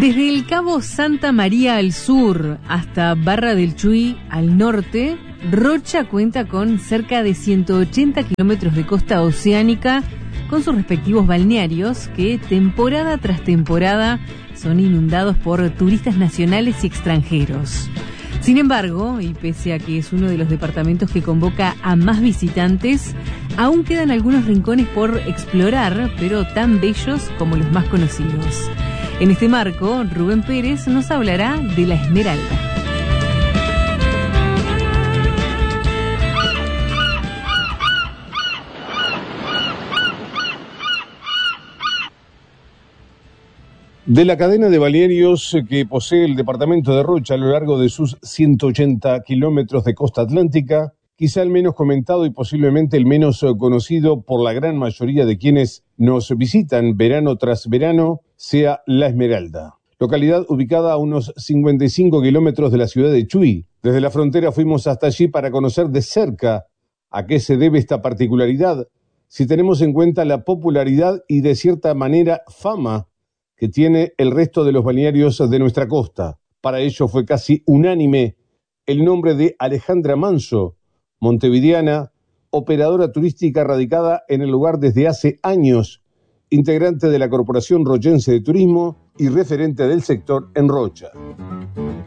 Desde el Cabo Santa María al sur hasta Barra del Chuy al norte, Rocha cuenta con cerca de 180 kilómetros de costa oceánica con sus respectivos balnearios que temporada tras temporada son inundados por turistas nacionales y extranjeros. Sin embargo, y pese a que es uno de los departamentos que convoca a más visitantes, aún quedan algunos rincones por explorar, pero tan bellos como los más conocidos. En este marco, Rubén Pérez nos hablará de la Esmeralda. De la cadena de balnearios que posee el departamento de Rocha a lo largo de sus 180 kilómetros de costa atlántica, quizá el menos comentado y posiblemente el menos conocido por la gran mayoría de quienes nos visitan verano tras verano, sea La Esmeralda. Localidad ubicada a unos 55 kilómetros de la ciudad de Chuy. Desde la frontera fuimos hasta allí para conocer de cerca a qué se debe esta particularidad, si tenemos en cuenta la popularidad y de cierta manera fama que tiene el resto de los balnearios de nuestra costa. Para ello fue casi unánime el nombre de Alejandra Manso, montevideana, operadora turística radicada en el lugar desde hace años, integrante de la Corporación Rochense de Turismo y referente del sector en Rocha.